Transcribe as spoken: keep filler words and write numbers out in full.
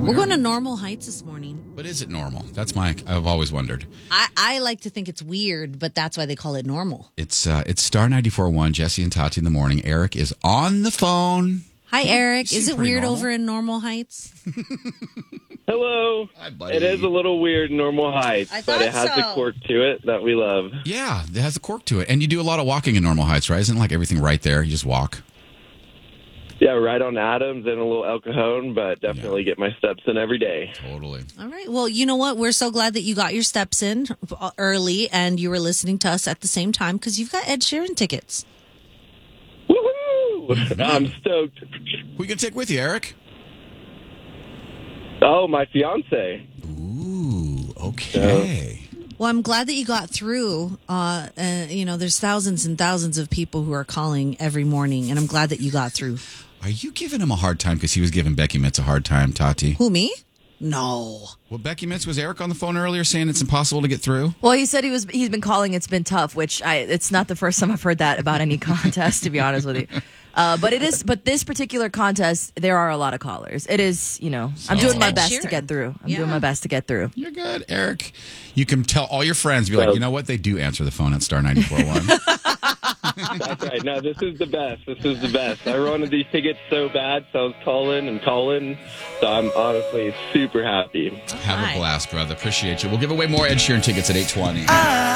We're going to Normal Heights this morning. But is it normal? That's my, I've always wondered. I, I like to think it's weird, but that's why they call it normal. It's uh, it's Star ninety-four point one, Jesse and Tati in the morning. Eric is on the phone. Hi, Eric. You Is seem it pretty weird normal. over in Normal Heights? Hello. Hi, buddy. It is a little weird, Normal Heights, I but thought it has so. a quirk to it that we love. Yeah, it has a quirk to it. And you do a lot of walking in Normal Heights, right? Isn't like everything right there? You just walk. Yeah, right on Adams and a little El Cajon, but definitely get my steps in every day. Totally. All right. Well, you know what? We're so glad that you got your steps in early and you were listening to us at the same time because you've got Ed Sheeran tickets. Woohoo! I'm stoked. Who you going to take with you, Eric? Oh, my fiance. Ooh, okay. Well, I'm glad that you got through. Uh, uh, you know, there's thousands and thousands of people who are calling every morning, and I'm glad that you got through. Are you giving him a hard time because he was giving Becky Mitz a hard time, Tati? Who, me? No. Well, Becky Mitz, was Eric on the phone earlier saying it's impossible to get through? Well, he said he was. He's been calling. It's been tough, which I. It's not the first time I've heard that about any contest, to be honest with you. Uh, but it is. But this particular contest, there are a lot of callers. It is. You know, I'm doing my Ed best Sheeran. to get through. I'm Yeah. doing my best to get through. You're good, Eric. You can tell all your friends, be like, you know what? They do answer the phone at Star ninety-four point one. That's right. No, this is the best. This is the best. I wanted these tickets so bad, so I was calling and calling. So I'm honestly super happy. Have Hi. a blast, brother. Appreciate you. We'll give away more Ed Sheeran tickets at eight twenty.